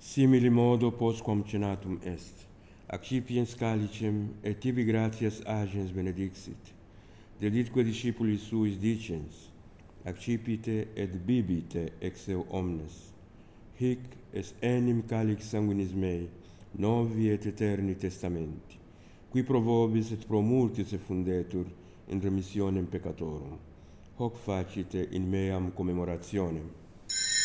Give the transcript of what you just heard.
Simili modo postquam cenatum est, accipiens calicem et tibi gratias agens benedixit, deditque discipulis suis dicens, accipite et bibite ex eo omnes, hic est enim calix sanguinis mei, novi et eterni testamenti, qui pro vobis et pro multis effundetur in remissionem peccatorum, hoc facite in meam commemorationem.